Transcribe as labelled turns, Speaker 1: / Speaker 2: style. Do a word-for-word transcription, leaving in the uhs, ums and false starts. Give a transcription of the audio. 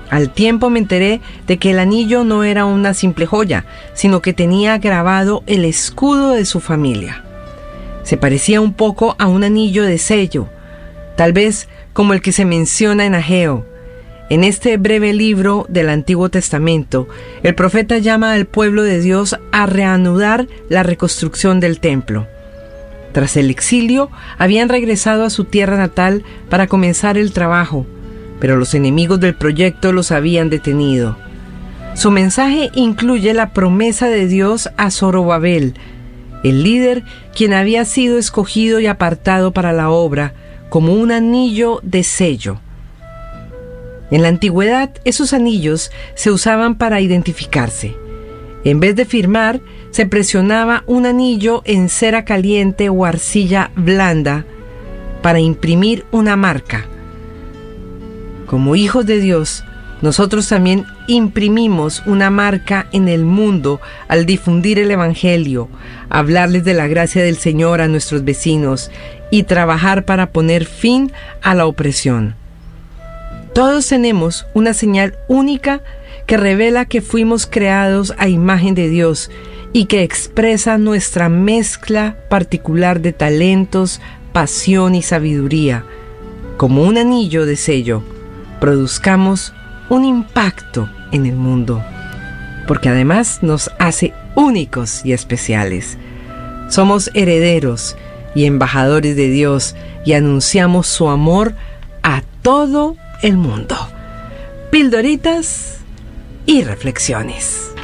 Speaker 1: Al tiempo me enteré de que el anillo no era una simple joya, sino que tenía grabado el escudo de su familia. Se parecía un poco a un anillo de sello, tal vez como el que se menciona en Ageo. En este breve libro del Antiguo Testamento, el profeta llama al pueblo de Dios a reanudar la reconstrucción del templo. Tras el exilio, habían regresado a su tierra natal para comenzar el trabajo, pero los enemigos del proyecto los habían detenido. Su mensaje incluye la promesa de Dios a Zorobabel, el líder quien había sido escogido y apartado para la obra, como un anillo de sello. En la antigüedad, esos anillos se usaban para identificarse. En vez de firmar, se presionaba un anillo en cera caliente o arcilla blanda para imprimir una marca. Como hijos de Dios, nosotros también imprimimos una marca en el mundo al difundir el Evangelio, hablarles de la gracia del Señor a nuestros vecinos y trabajar para poner fin a la opresión. Todos tenemos una señal única que revela que fuimos creados a imagen de Dios y que expresa nuestra mezcla particular de talentos, pasión y sabiduría. Como un anillo de sello, produzcamos un impacto en el mundo, porque además nos hace únicos y especiales. Somos herederos y embajadores de Dios y anunciamos su amor a todo el mundo. Pildoritas y reflexiones.